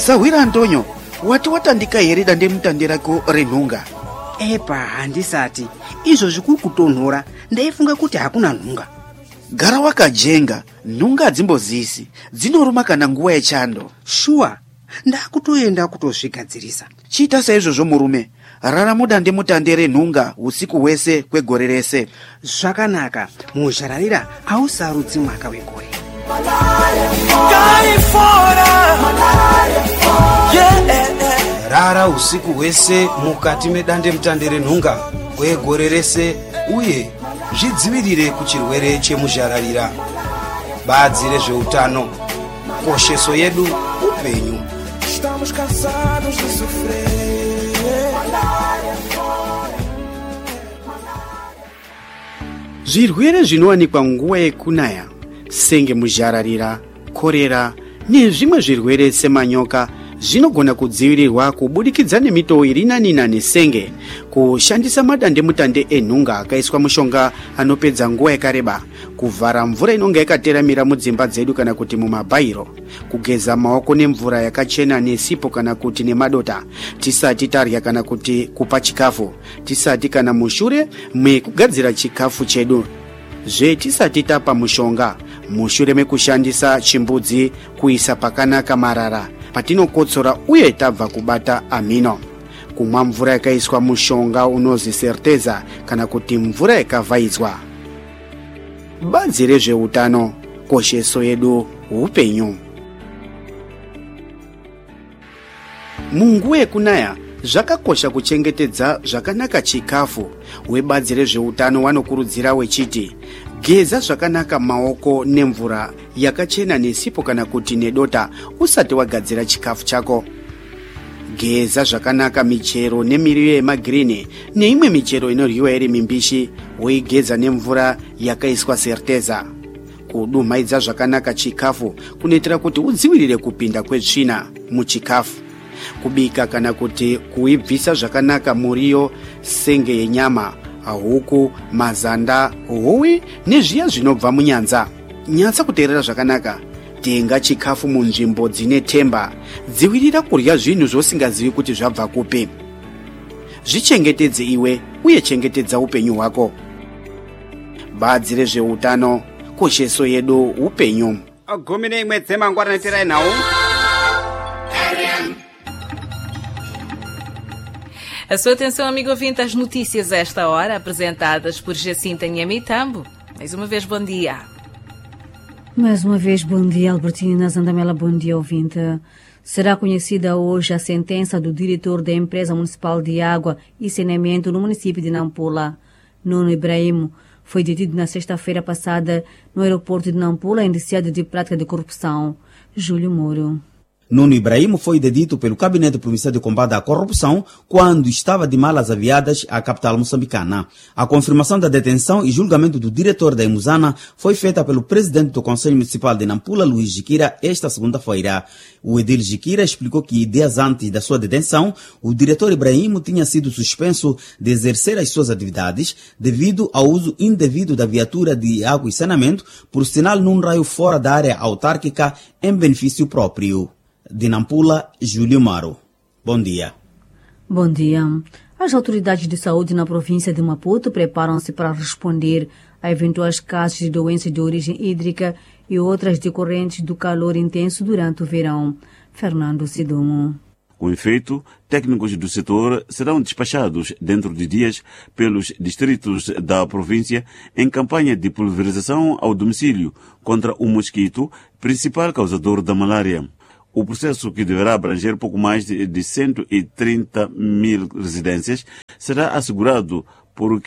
Sawira Antonio, wati watandika here dandemutande rako renhunga? Epa, handisati. Izvo zvirikutonhora, ndaifunga kuti hakuna nhunga. Gara wakajenga, nhunga hadzimbozizi, dzinoruma kana nguva yechando. Shuwa, ndakutoenda kutozvigadzirisa. Chiita saizvozvo murume, rara mudandemutande renhunga usiku hwese kwegore rese. Zvakanaka, muzhararira hausarudzi mwaka wegore. Rara usiku hwese mukati medandemutande renhunga kwegore rese uye zvidzivirire kuchirwere chemuzhararira. Bazi rezveutano, kosheso yedu upenyu. Zvirwere zvinowanikwa nguva yekunaya senge muzhararira, korera nezvimwe zvirwere semanyoka zvinogona kudzivirirwa kubudikidza nemitoo iri nani senge, kushandisa madandemutande enhunga akaiswa mushonga anopedza nguva yakareba, kuvhara mvura inonga yakateramira mudzimba dzedu kana kuti mumabhairo, kugeza maoko nemvura yakachena nesipo kana kuti nemadota, tisati tarya kana kuti kupa chikafu, tisati kana mushure mekugadzira chikafu chedu, tisati tapa mushonga, mushure mekushandisa chimbudzi kuisa pakanaka marara, patinokotsora uye tabva kubata amino, kumwa mvura yakaiswa mushonga unozi Certeza kana kuti mvura yakavhaidzwa. Bazi rezveutano, kosheso yedu upenyu. Munguva yekunaya zvakakosha kuchengetedza zvakanaka chikafu. Webazi rezveutano wanokurudzira wechiti geza zvakanaka maoko nemvura yakachena nesipo kana kuti nedota usati wagadzira chikafu chako. Geza zvakanaka michero nemiriwo yemagirini neimwe michero inoryiwa iri mimbishi, woigeza nemvura yakaiswa Certeza. Kudumhaidza zvakanaka chikafu kunoitira kuti udzivirire kupinda kwetsvina muchikafu. Kubika kana kuti kuibvisa zvakanaka muriyo senge yenyama, huku, mazanda, huwi nezviya zvinobva munyanza. Nyatsa kuteerera zvakanaka. Tenga chikafu munzvimbo dzine temba. Dzivirira kurya zvinhu zvosingazivi kuti zvabva kupi. Zvichengetedze iwe uye chengetedza upenyu hwako. Bazi rezveutano, kosheso yedu upenyu. 11 dzemangwana tirai nawo. A sua atenção, amigo ouvinte, às notícias a esta hora, apresentadas por Jacinta Nhamitambo. Mais uma vez, bom dia. Mais uma vez, bom dia, Albertina Zandamela, bom dia, ouvinte. Será conhecida hoje a sentença do diretor da Empresa Municipal de Água e Saneamento no município de Nampula. Nuno Ibrahim foi detido na sexta-feira passada no aeroporto de Nampula, indiciado de prática de corrupção. Júlio Moro. Nuno Ibrahim foi detido pelo Gabinete Provincial de Combate à Corrupção quando estava de malas aviadas à capital moçambicana. A confirmação da detenção e julgamento do diretor da Emusana foi feita pelo presidente do Conselho Municipal de Nampula, Luís Jiquira, esta segunda-feira. O edil Jiquira explicou que, dias antes da sua detenção, o diretor Ibrahim tinha sido suspenso de exercer as suas atividades devido ao uso indevido da viatura de água e saneamento por sinal num raio fora da área autárquica em benefício próprio. De Nampula, Júlio Maro. Bom dia. Bom dia. As autoridades de saúde na província de Maputo preparam-se para responder a eventuais casos de doenças de origem hídrica e outras decorrentes do calor intenso durante o verão. Fernando Sidomo. Com efeito, técnicos do setor serão despachados dentro de dias pelos distritos da província em campanha de pulverização ao domicílio contra o mosquito, principal causador da malária. O processo, que deverá abranger pouco mais de 130 mil residências, será assegurado por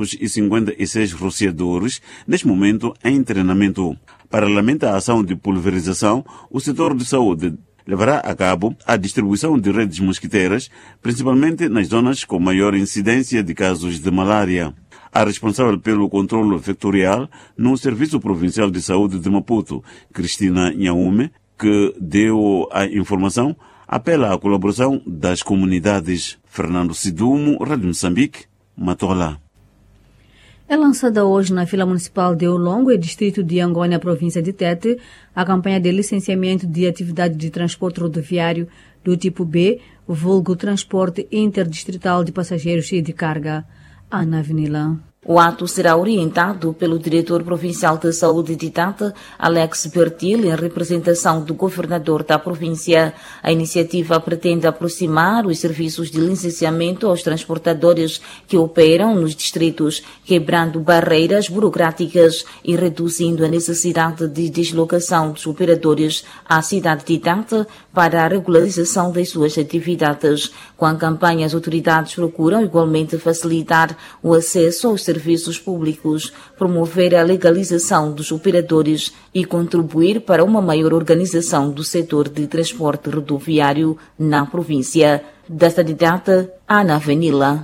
556 rociadores, neste momento em treinamento. Paralelamente à ação de pulverização, o setor de saúde levará a cabo a distribuição de redes mosquiteiras, principalmente nas zonas com maior incidência de casos de malária. A responsável pelo controle vectorial no Serviço Provincial de Saúde de Maputo, Cristina Nhaume, que deu a informação, apela à colaboração das comunidades. Fernando Sidumo, Rádio Moçambique, Matola. É lançada hoje na Fila Municipal de Olongo, distrito de Angônia, província de Tete, a campanha de licenciamento de atividade de transporte rodoviário do tipo B, vulgo transporte interdistrital de passageiros e de carga. Ana Vinila. O ato será orientado pelo diretor provincial de saúde de Tete, Alex Bertil, em representação do governador da província. A iniciativa pretende aproximar os serviços de licenciamento aos transportadores que operam nos distritos, quebrando barreiras burocráticas e reduzindo a necessidade de deslocação dos operadores à cidade de Tete para a regularização das suas atividades. Com a campanha, as autoridades procuram igualmente facilitar o acesso aos serviços públicos, promover a legalização dos operadores e contribuir para uma maior organização do setor de transporte rodoviário na província. Da cidade, Ana Venila.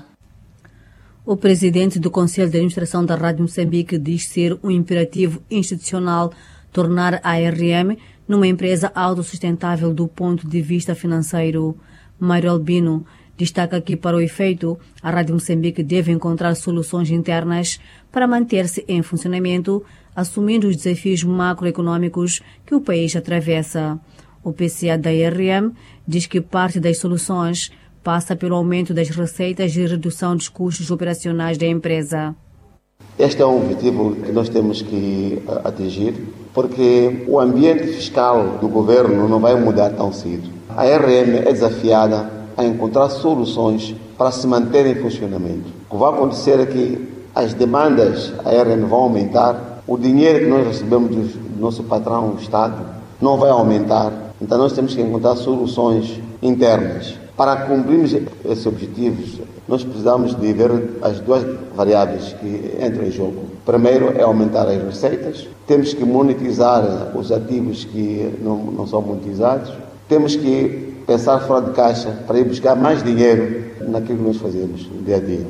O presidente do Conselho de Administração da Rádio Moçambique diz ser um imperativo institucional tornar a ARM numa empresa autossustentável do ponto de vista financeiro. Mário Albino destaca que, para o efeito, a Rádio Moçambique deve encontrar soluções internas para manter-se em funcionamento, assumindo os desafios macroeconômicos que o país atravessa. O PCA da ARM diz que parte das soluções passa pelo aumento das receitas e redução dos custos operacionais da empresa. Este é um objetivo que nós temos que atingir, porque o ambiente fiscal do governo não vai mudar tão cedo. A ARM é desafiada a encontrar soluções para se manter em funcionamento. O que vai acontecer é que as demandas da ARM vão aumentar, o dinheiro que nós recebemos do nosso patrão, o Estado, não vai aumentar. Então nós temos que encontrar soluções internas. Para cumprirmos esses objetivos, nós precisamos de ver as duas variáveis que entram em jogo. Primeiro é aumentar as receitas, temos que monetizar os ativos que não são monetizados, temos que pensar fora de caixa para ir buscar mais dinheiro naquilo que nós fazemos no dia a dia.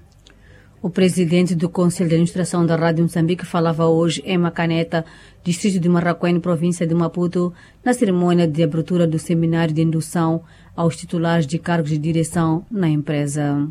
O presidente do Conselho de Administração da Rádio Moçambique falava hoje em Macaneta, distrito de Marraquém, província de Maputo, na cerimônia de abertura do seminário de indução aos titulares de cargos de direção na empresa.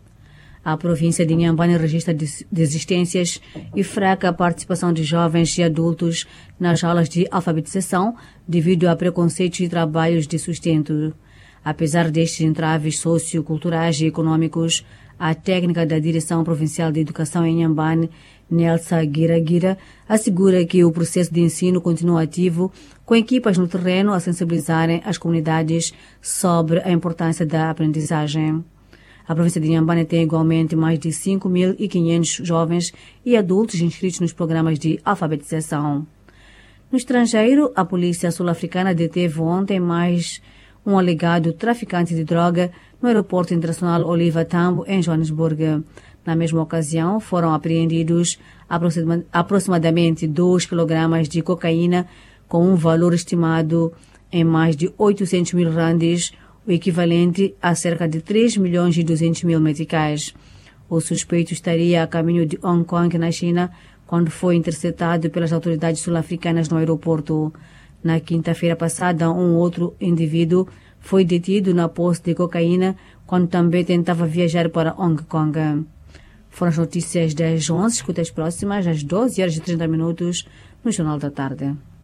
A província de Inhambane registra desistências e fraca participação de jovens e adultos nas aulas de alfabetização devido a preconceitos e trabalhos de sustento. Apesar destes entraves socioculturais e econômicos, a técnica da Direção Provincial de Educação em Inhambane, Nelsa Guiraguira, assegura que o processo de ensino continua ativo, com equipas no terreno a sensibilizarem as comunidades sobre a importância da aprendizagem. A província de Inhambane tem igualmente mais de 5.500 jovens e adultos inscritos nos programas de alfabetização. No estrangeiro, a polícia sul-africana deteve ontem mais um alegado traficante de droga no aeroporto internacional Oliver Tambo, em Joanesburgo. Na mesma ocasião, foram apreendidos aproximadamente 2 kg de cocaína com um valor estimado em mais de 800 mil randes, o equivalente a cerca de 3.200.000 meticais. O suspeito estaria a caminho de Hong Kong, na China, quando foi interceptado pelas autoridades sul-africanas no aeroporto. Na quinta-feira passada, um outro indivíduo foi detido na posse de cocaína quando também tentava viajar para Hong Kong. Foram as notícias das 11, escutas próximas às 12h30 no Jornal da Tarde.